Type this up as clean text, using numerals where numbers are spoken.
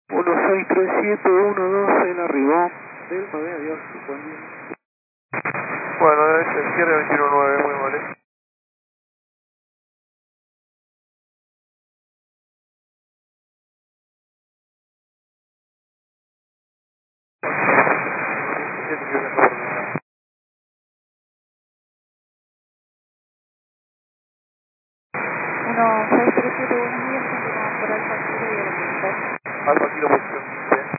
163712, él arribó. Del 9, adiós, buen día. Bueno, es el cierre 219, muy mal. Uno, 637, buenos días, continuamos por Alfa Kilo y el militar. Alfa Kilo,